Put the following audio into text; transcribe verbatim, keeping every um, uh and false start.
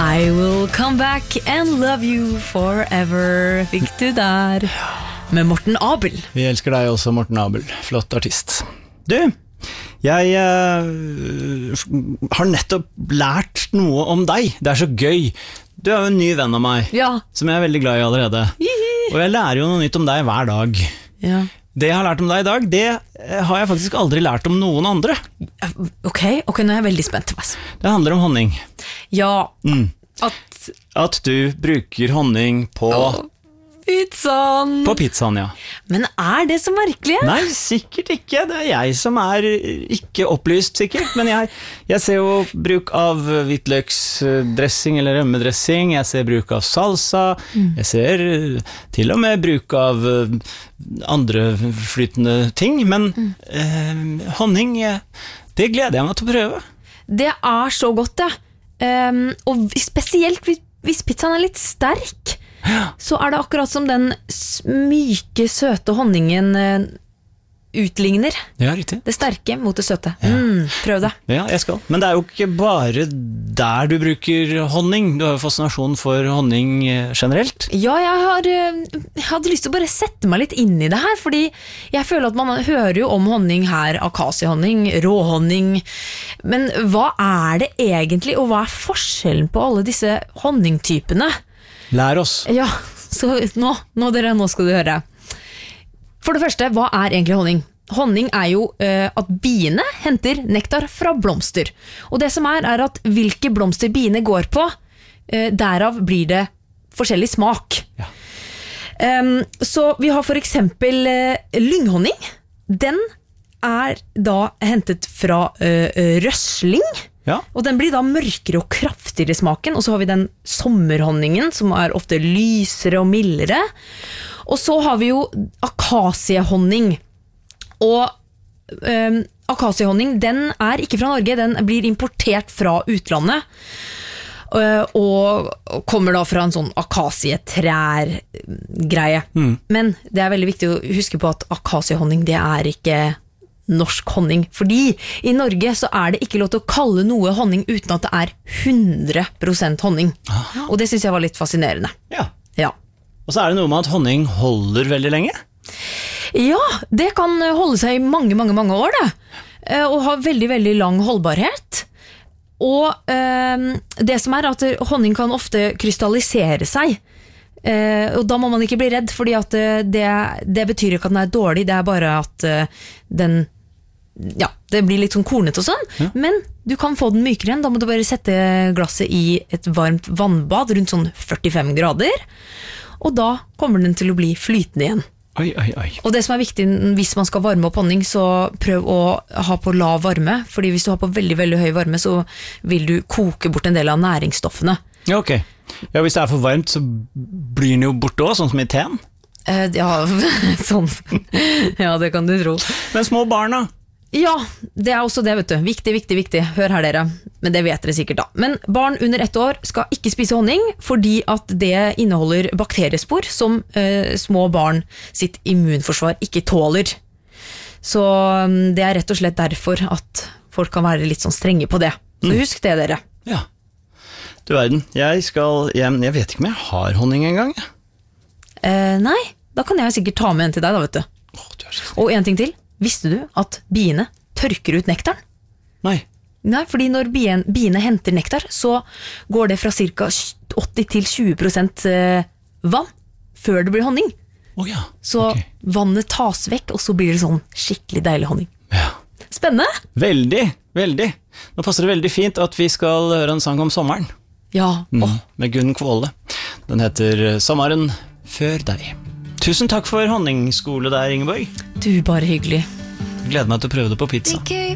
I will come back and love you forever. Fikk du der med Morten Abel. Vi elsker deg også, Morten Abel. Flott artist. Du, jeg uh, har nettopp lært noe om deg. Det er så gøy. Du er jo en ny venn av meg, Ja. som jeg er veldig glad i allerede. Og jeg lærer jo noe nytt om deg hver dag. Ja. Det jeg har lært om deg i dag, det har jeg faktisk aldri lært om noen andre. Ok, ok, nå er jeg veldig spent. Det handler om honning. Ja, Mm. at At du bruker honning på, pizzaen. på pizzaen, ja. Men er det så merkelig? Nei, sikkert ikke. Det er jeg som er ikke opplyst, sikkert. Men jeg, jeg ser jo bruk av hvitløksdressing eller rømmedressing. Jeg ser bruk av salsa. Mm. Jeg ser til og med bruk av andre flytende ting. Men mm. eh, honning, det gleder jeg meg til å prøve. Det er så godt, det. Um, og spesielt hvis pizzaen er litt sterk, ja. Så er det akkurat som den myke, søte honningen uh, utligner. Ja, riktig. Det sterke mot det søte. Ja. Mm, prøv det. Ja, jeg skal. Men det er jo ikke bare der du bruker honning. Du har jo fascinasjon for honning generelt. Ja, jeg, har, jeg hadde lyst til å bare sette meg litt inn i det her, fordi jeg føler at man hører jo om honning her, akasiehonning, råhonning, men hva er det egentlig, og hva er forskjellen på alle disse honningtypene? Lær oss. Ja, så nå, nå dere, nå skal du høre. For det første, hva er egentlig honning? Honning er jo uh, at biene henter nektar fra blomster. Og det som er, er at hvilke blomster biene går på, uh, derav blir det forskjellig smak. Ja. Um, så vi har for eksempel uh, lynghonning. Den er da hentet fra uh, røsling. Ja. Og den blir da mørkere og kraftigere i smaken. Og så har vi den sommerhonningen, som er ofte lysere og mildere. Og så har vi jo akasiehonning. Og um, akasiehonning, den er ikke fra Norge, den blir importert fra utlandet. Uh, og kommer da fra en sånn akasietrær-greie. Mm. Men det er veldig viktig å huske på at akasiehonning, det er ikke norsk honning, fordi i Norge så er det ikke lov til å kalle noe honning uten at det er hundre prosent honning. Aha. Og det synes jeg var litt fascinerende. Ja. Ja. Og så er det noe med at honning holder veldig lenge. Ja, det kan holde seg i mange, mange, mange år det. Og ha veldig, veldig lang holdbarhet. Og øh, det som er at honning kan ofte krystallisere seg. Uh, og da må man ikke bli redd, fordi at uh, det, det betyr ikke at den er dårlig, det er bare at uh, den, ja, det blir litt sånn kornet og sånn, ja. Men du kan få den mykere igjen. Da må du bare sette glasset i et varmt vannbad rundt sånn førtifem grader, og da kommer den til å bli flytende igjen. Oi, oi, oi. Og det som er viktig hvis man skal varme opp honning, så prøv å ha på lav varme, fordi hvis du har på veldig, veldig høy varme, så vil du koke bort en del av næringsstoffene. Ja, ok. Ja, hvis det er for varmt, så blir den jo borte også, sånn som i teen. Uh, ja, sånn. Ja, det kan du tro. Men små barn da? Ja, det er også det, vet du. Viktig, viktig, viktig. Hør her dere. Men det vet dere sikkert da. Men barn under ett år skal ikke spise honning, fordi at det inneholder bakteriespor som uh, små barn sitt immunforsvar ikke tåler. Så um, det er rett og slett derfor at folk kan være litt sånn strenge på det. Så mm. husk det, dere. Ja. Du verden, jeg skal hjem, jeg vet ikke om jeg har honning en gang. Eh, nei, da kan jeg sikkert ta med en til deg da, vet du. Åh, du er så... Og en ting til, visste du at biene tørker ut nektaren? Nei. Nei, fordi når bien, biene henter nektar, så går det fra cirka åtti til tjue prosent vann før det blir honning. Oh, ja. Så okay. Vannet tas vekk, og så blir det sånn skikkelig deilig honning. Ja. Spennende? Veldig, veldig. Nå passer det veldig fint at vi skal høre en sang om sommeren. Ja. Mm, med Gunn Kvåle. Den heter Sommeren før deg. Tusen takk for honningsskole der, Ingeborg. Du, bare hyggelig. Gleder meg til å prøve det på pizza.